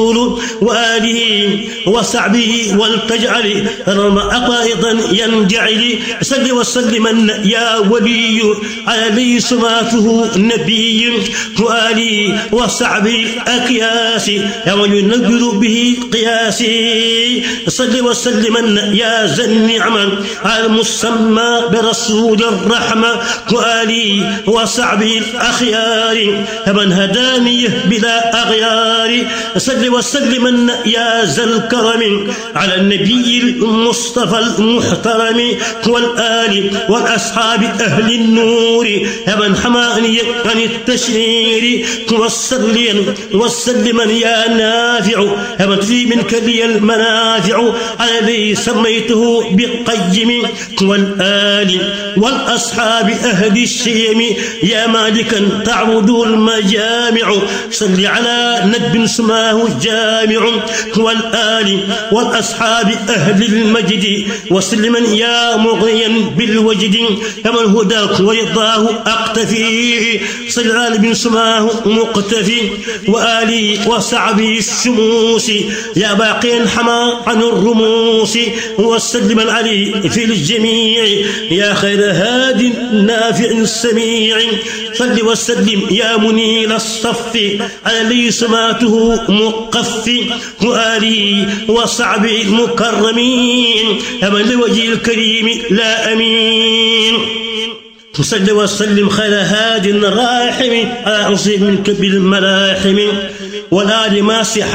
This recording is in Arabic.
وآله وصحبه ولتجعل أيضا ينجعل صل وسلم يا ولي عليه سماته نبي وآله وصحبه أكياس يوم ينجل به قياسي صل وسلم يا ذا النعمة المسمى برسول الرحمة وآله وصحبه الأخيار من هداني بلا أغيار صل وسلم يا ذا الكرم على النبي المصطفى المحترم والآل والأصحاب أهل النور من حماني عن التشرير وسلم يا نافع من في منك لي المنافع الذي سميته بقيم والآل والأصحاب أهل الشيم يا مالكا تعبد المجامع صل على ندب سماه الجامع والآل والأصحاب أهل المجد وسلما يا مغنيا بالوجد كمن هداك ورضاه أقتفي صل على ابن سماه مقتفي وآلي وصعبي الشموس يا باقي حما عن الرموس وسلما علي في الجميع يا خير هاد نافع سميع صل وسلم يا منيل الصف على سماته مقفي وآله وصحبه المكرمين أمن لوجه الكريم لا أمين صل وسلم خير هاد الراحم على أصيب منك بالملاحم والآل ما